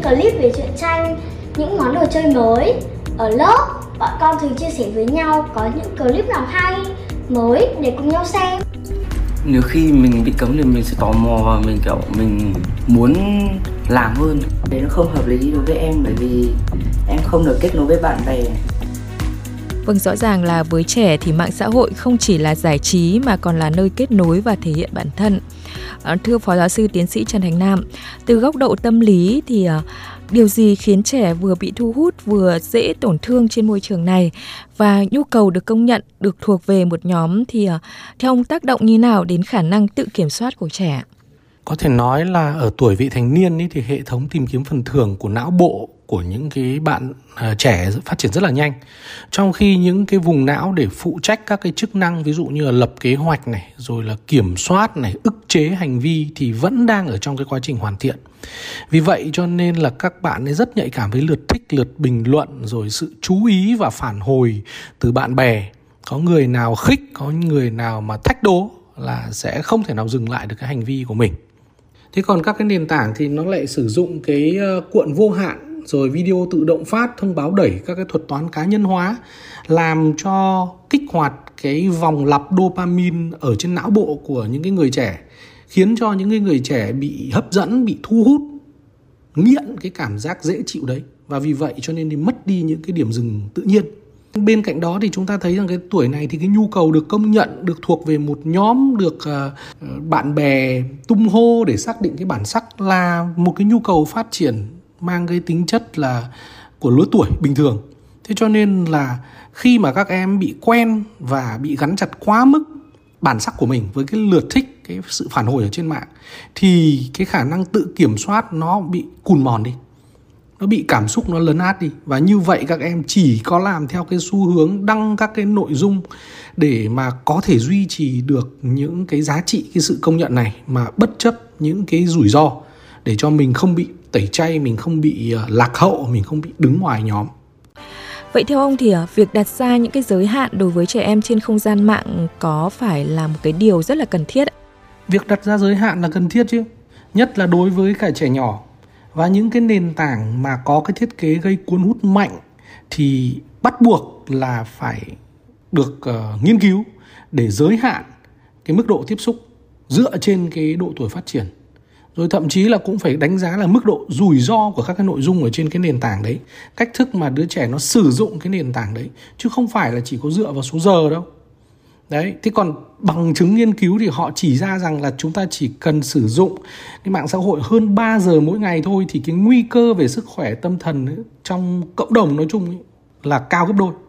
clip về truyện tranh, những món đồ chơi mới. Ở lớp, bọn con thường chia sẻ với nhau có những clip nào hay, mới để cùng nhau xem. Nếu khi mình bị cấm thì mình sẽ tò mò và mình muốn làm hơn. Đấy nó không hợp lý đối với em, bởi vì em không được kết nối với bạn bè. Vâng, rõ ràng là với trẻ thì mạng xã hội không chỉ là giải trí mà còn là nơi kết nối và thể hiện bản thân. Thưa Phó Giáo sư Tiến sĩ Trần Thành Nam, từ góc độ tâm lý thì điều gì khiến trẻ vừa bị thu hút vừa dễ tổn thương trên môi trường này, và nhu cầu được công nhận, được thuộc về một nhóm thì theo ông tác động như nào đến khả năng tự kiểm soát của trẻ? Có thể nói là ở tuổi vị thành niên ý, thì hệ thống tìm kiếm phần thưởng của não bộ của những cái bạn trẻ phát triển rất là nhanh. Trong khi những cái vùng não để phụ trách các cái chức năng, ví dụ như là lập kế hoạch này, rồi là kiểm soát này, ức chế hành vi thì vẫn đang ở trong cái quá trình hoàn thiện. Vì vậy cho nên là các bạn ấy rất nhạy cảm với lượt thích, lượt bình luận, rồi sự chú ý và phản hồi từ bạn bè. Có người nào khích, có người nào mà thách đố là sẽ không thể nào dừng lại được cái hành vi của mình. Thế còn các cái nền tảng thì nó lại sử dụng cái cuộn vô hạn, rồi video tự động phát, thông báo đẩy, các cái thuật toán cá nhân hóa, làm cho kích hoạt cái vòng lặp dopamine ở trên não bộ của những cái người trẻ, khiến cho những cái người trẻ bị hấp dẫn, bị thu hút, nghiện cái cảm giác dễ chịu đấy. Và vì vậy cho nên thì mất đi những cái điểm dừng tự nhiên. Bên cạnh đó thì chúng ta thấy rằng cái tuổi này thì cái nhu cầu được công nhận, được thuộc về một nhóm, được bạn bè tung hô để xác định cái bản sắc là một cái nhu cầu phát triển mang cái tính chất là của lứa tuổi bình thường. Thế cho nên là khi mà các em bị quen và bị gắn chặt quá mức bản sắc của mình với cái lượt thích, cái sự phản hồi ở trên mạng, thì cái khả năng tự kiểm soát nó bị cùn mòn đi, nó bị cảm xúc nó lấn át đi. Và như vậy các em chỉ có làm theo cái xu hướng đăng các cái nội dung để mà có thể duy trì được những cái giá trị, cái sự công nhận này, mà bất chấp những cái rủi ro để cho mình không bị tẩy chay, mình không bị lạc hậu, mình không bị đứng ngoài nhóm. Vậy theo ông thì việc đặt ra những cái giới hạn đối với trẻ em trên không gian mạng có phải là một cái điều rất là cần thiết? Việc đặt ra giới hạn là cần thiết chứ, nhất là đối với cả trẻ nhỏ. Và những cái nền tảng mà có cái thiết kế gây cuốn hút mạnh thì bắt buộc là phải được nghiên cứu để giới hạn cái mức độ tiếp xúc dựa trên cái độ tuổi phát triển. Rồi thậm chí là cũng phải đánh giá là mức độ rủi ro của các cái nội dung ở trên cái nền tảng đấy, cách thức mà đứa trẻ nó sử dụng cái nền tảng đấy, chứ không phải là chỉ có dựa vào số giờ đâu. Đấy, thế còn bằng chứng nghiên cứu thì họ chỉ ra rằng là chúng ta chỉ cần sử dụng cái mạng xã hội hơn 3 giờ mỗi ngày thôi thì cái nguy cơ về sức khỏe tâm thần ấy, trong cộng đồng nói chung ấy, là cao gấp đôi.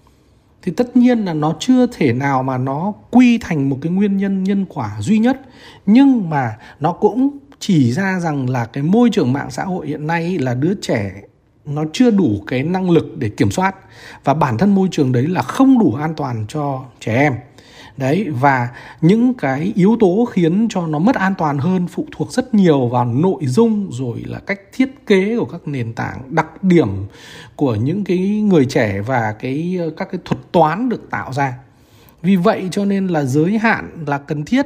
Thì tất nhiên là nó chưa thể nào mà nó quy thành một cái nguyên nhân nhân quả duy nhất, nhưng mà nó cũng chỉ ra rằng là cái môi trường mạng xã hội hiện nay là đứa trẻ nó chưa đủ cái năng lực để kiểm soát, và bản thân môi trường đấy là không đủ an toàn cho trẻ em. Đấy, và những cái yếu tố khiến cho nó mất an toàn hơn phụ thuộc rất nhiều vào nội dung, rồi là cách thiết kế của các nền tảng, đặc điểm của những cái người trẻ và các cái thuật toán được tạo ra. Vì vậy cho nên là giới hạn là cần thiết.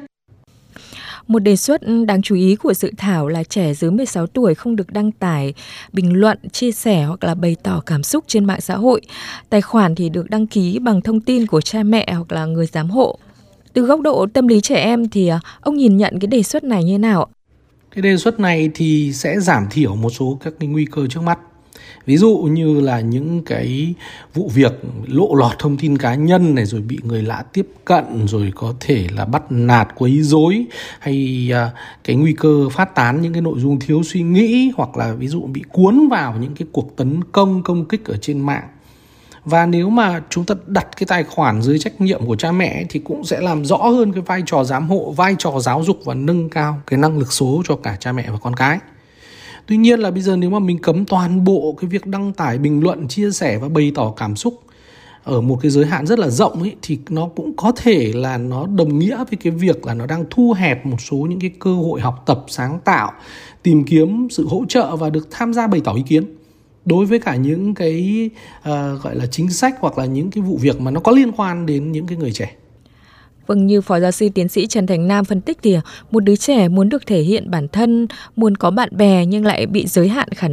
Một đề xuất đáng chú ý của dự thảo là trẻ dưới 16 tuổi không được đăng tải, bình luận, chia sẻ hoặc là bày tỏ cảm xúc trên mạng xã hội. Tài khoản thì được đăng ký bằng thông tin của cha mẹ hoặc là người giám hộ. Từ góc độ tâm lý trẻ em thì ông nhìn nhận cái đề xuất này như thế nào? Cái đề xuất này thì sẽ giảm thiểu một số các cái nguy cơ trước mắt. Ví dụ như là những cái vụ việc lộ lọt thông tin cá nhân này, rồi bị người lạ tiếp cận, rồi có thể là bắt nạt, quấy rối, hay cái nguy cơ phát tán những cái nội dung thiếu suy nghĩ, hoặc là ví dụ bị cuốn vào những cái cuộc tấn công kích ở trên mạng. Và nếu mà chúng ta đặt cái tài khoản dưới trách nhiệm của cha mẹ thì cũng sẽ làm rõ hơn cái vai trò giám hộ, vai trò giáo dục và nâng cao cái năng lực số cho cả cha mẹ và con cái. Tuy nhiên là bây giờ nếu mà mình cấm toàn bộ cái việc đăng tải, bình luận, chia sẻ và bày tỏ cảm xúc ở một cái giới hạn rất là rộng ấy, thì nó cũng có thể là nó đồng nghĩa với cái việc là nó đang thu hẹp một số những cái cơ hội học tập, sáng tạo, tìm kiếm sự hỗ trợ và được tham gia bày tỏ ý kiến đối với cả những cái gọi là chính sách hoặc là những cái vụ việc mà nó có liên quan đến những cái người trẻ. Vâng, như Phó Giáo sư Tiến sĩ Trần Thành Nam phân tích thì một đứa trẻ muốn được thể hiện bản thân, muốn có bạn bè nhưng lại bị giới hạn khả năng